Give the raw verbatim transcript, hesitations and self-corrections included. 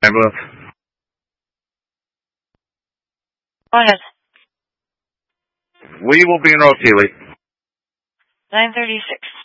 Ambulance. Go ahead. We will be in Rose Healy. nine thirty-six.